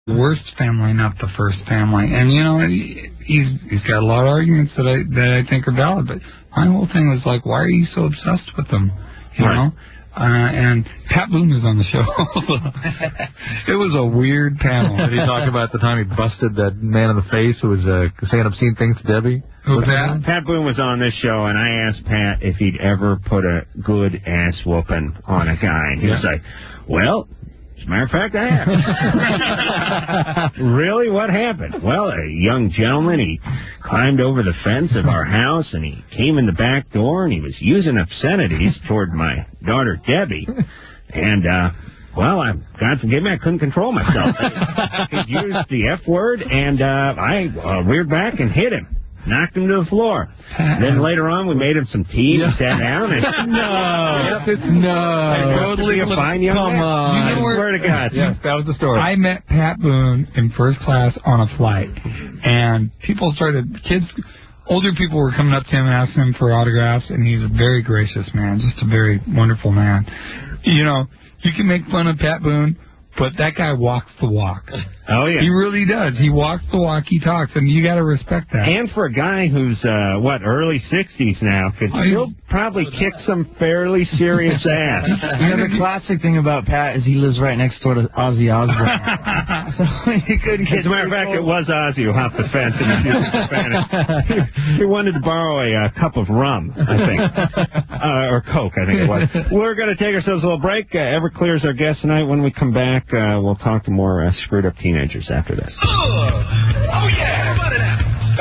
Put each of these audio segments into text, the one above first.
worst family, not the first family. And, you know, he's got a lot of arguments that I think are valid, but my whole thing was like, why are you so obsessed with them? You know? And Pat Boone was on the show. It was a weird panel. Did he talk about the time he busted that man in the face who was saying obscene things to Debbie? Pat Boone was on this show, and I asked Pat if he'd ever put a good ass whooping on a guy. And he was like, well, as a matter of fact, I have. Really? What happened? Well, a young gentleman, he climbed over the fence of our house, and he came in the back door, and he was using obscenities toward my daughter, Debbie. And, well, God forgive me, I couldn't control myself. He used the F word, and I reared back and hit him. Knocked him to the floor. Then later on, we made him some tea. He sat down. And totally a fine young man. Come on. You know, swear to God. Yes, that was the story. I met Pat Boone in first class on a flight, and older people were coming up to him and asking him for autographs, and he's a very gracious man, just a very wonderful man. You know, you can make fun of Pat Boone, but that guy walks the walk. Oh, yeah. He really does. He walks the walk, he talks, and you got to respect that. And for a guy who's, early 60s now, could still probably kick some fairly serious ass. You know, the classic thing about Pat is he lives right next door to Ozzy Osbourne. So he couldn't get... As a matter of fact, it was Ozzy who hopped the fence and was using Spanish. He wanted to borrow a cup of rum, I think. Or Coke, I think it was. We're going to take ourselves a little break. Everclear's our guest tonight. When we come back, we'll talk to more screwed-up teenagers after this. Oh yeah! Run it out!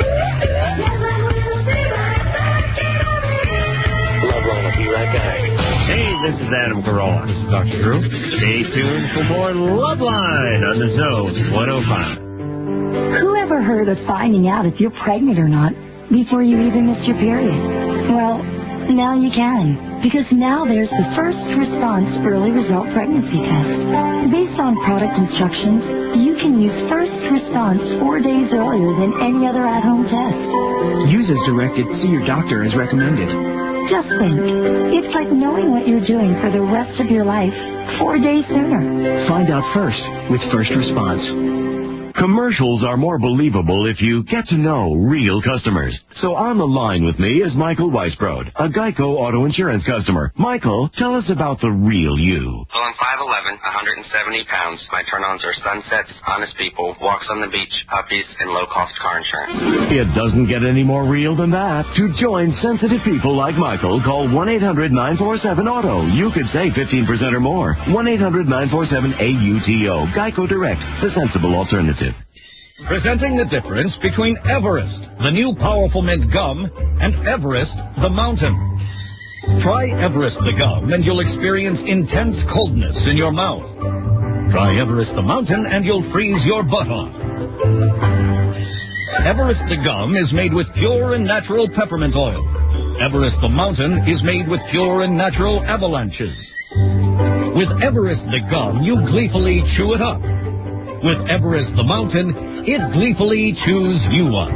Love Line will be right back. Hey, this is Adam Carolla. This is Dr. Drew. Stay tuned for more Love Line on the Zone 105. Who ever heard of finding out if you're pregnant or not before you even missed your period? Well, now you can. Because now there's the First Response Early Result Pregnancy Test. Based on product instructions, you can use First Response 4 days earlier than any other at-home test. Use as directed, see your doctor as recommended. Just think, it's like knowing what you're doing for the rest of your life 4 days sooner. Find out first with First Response. Commercials are more believable if you get to know real customers. So on the line with me is Michael Weisbrod, a Geico Auto Insurance customer. Michael, tell us about the real you. Well, I'm 5'11", 170 pounds. My turn-ons are sunsets, honest people, walks on the beach, puppies, and low-cost car insurance. It doesn't get any more real than that. To join sensitive people like Michael, call 1-800-947-AUTO. You could save 15% or more. 1-800-947-AUTO. Geico Direct, the sensible alternative. Presenting the difference between Everest, the new powerful mint gum, and Everest, the mountain. Try Everest the gum and you'll experience intense coldness in your mouth. Try Everest the mountain and you'll freeze your butt off. Everest the gum is made with pure and natural peppermint oil. Everest the mountain is made with pure and natural avalanches. With Everest the gum, you gleefully chew it up. With Everest the mountain, it gleefully chews you up.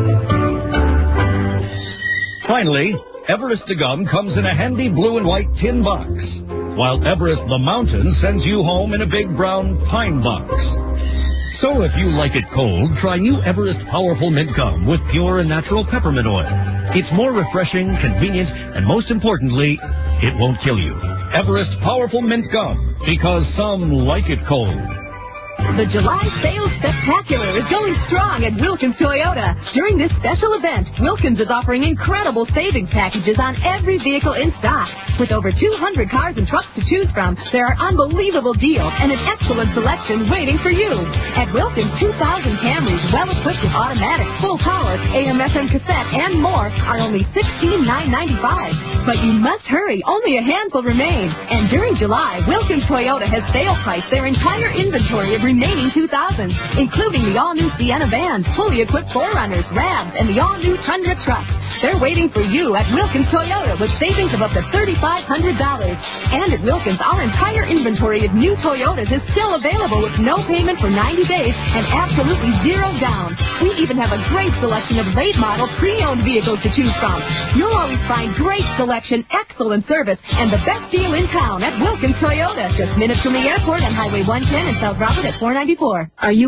Finally, Everest the gum comes in a handy blue and white tin box, while Everest the mountain sends you home in a big brown pine box. So if you like it cold, try new Everest Powerful Mint Gum with pure and natural peppermint oil. It's more refreshing, convenient, and most importantly, it won't kill you. Everest Powerful Mint Gum, because some like it cold. The July Sales Spectacular is going strong at Wilkins Toyota. During this special event, Wilkins is offering incredible savings packages on every vehicle in stock. With over 200 cars and trucks to choose from, there are unbelievable deals and an excellent selection waiting for you. At Wilkins, 2,000 Camrys, well-equipped with automatic, full power, AM/FM cassette, and more, are only $16,995. But you must hurry. Only a handful remain. And during July, Wilkins Toyota has sale priced their entire inventory of remaining 2000s, including the all-new Sienna vans, fully equipped 4Runners, Ravs, and the all-new Tundra trucks. They're waiting for you at Wilkins Toyota with savings of up to $3,500. And at Wilkins, our entire inventory of new Toyotas is still available with no payment for 90 days and absolutely zero down. We even have a great selection of late-model pre-owned vehicles to choose from. You'll always find great selection, excellent service, and the best deal in town at Wilkins Toyota. Just minutes from the airport on Highway 110 in South Robert at 494. Are you